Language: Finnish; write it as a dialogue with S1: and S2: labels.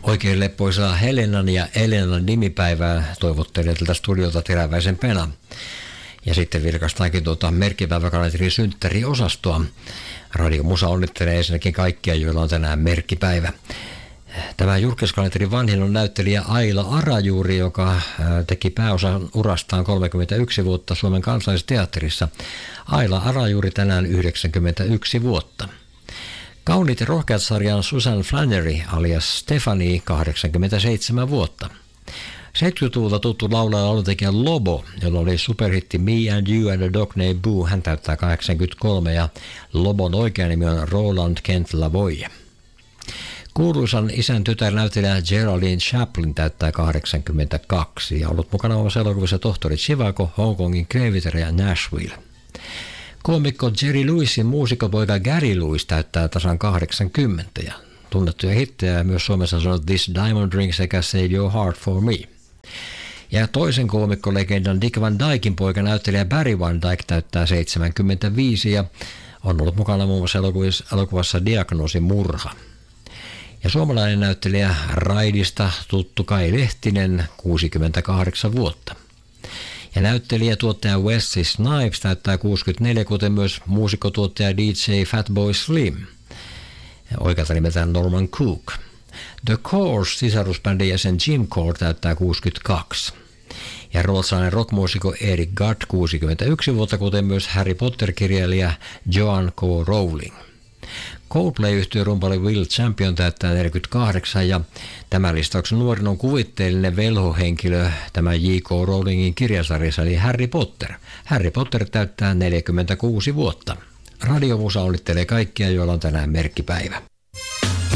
S1: Oikein leppoisaa Helenan ja Elenan nimipäivää toivottelee tältä studiolta Teräväisen Pena. Ja sitten vilkastaankin merkkipäiväkalenterin synttäriosastoa. Radio Musa onnittelee ensinnäkin kaikkia, joilla on tänään merkkipäivä. Tämä julkiskalenterin vanhin on näyttelijä Aila Arajuuri, joka teki pääosan urastaan 31 vuotta Suomen Kansallisteatterissa. Aila Arajuuri tänään 91 vuotta. Kauniit ja rohkeat -sarjan Susan Flannery alias Stephanie 87 vuotta. 70-luvulta tuttu laulaja ja laulutekijä Lobo, jolla oli superhitti Me and You and a Dog Named Boo, hän täyttää 83 ja Lobon oikea nimi on Roland Kent Lavoie. Kuuluisan isän tytärnäyttelijä Geraldine Chaplin täyttää 82 ja ollut mukana omassa elokuvissa Tohtori Chivago, Hongkongin Greviter ja Nashville. Koomikko Jerry Lewisin muusikkopoika Gary Lewis täyttää tasan 80 ja tunnettuja hittejä myös Suomessa sanoo This Diamond Ring sekä Save Your Heart for Me. Ja toisen koomikkolegendan Dick Van Dyken poika näyttelijä Barry Van Dyke täyttää 75 ja on ollut mukana muun muassa elokuvassa Diagnoosi murha. Ja suomalainen näyttelijä Raidista tuttu Kai Lehtinen 68 vuotta. Ja näyttelijä tuottaja Wesley Snipes täyttää 64, kuten myös muusikkotuottaja DJ Fatboy Slim. Oikealta nimeltään Norman Cook. The Course -sisarusbändin jäsen Jim Core täyttää 62. Ja ruotsalainen rockmuusikko Eric Gadd 61 vuotta, kuten myös Harry Potter-kirjailija Joanne K. Rowling. Coldplay-yhtiön rumpali Will Champion täyttää 48 ja tämän listauksen nuorin on kuvitteellinen velhohenkilö tämä J.K. Rowlingin kirjasarjassa eli Harry Potter. Harry Potter täyttää 46 vuotta. Radio Musa onnittelee kaikkia, joilla on tänään merkkipäivä.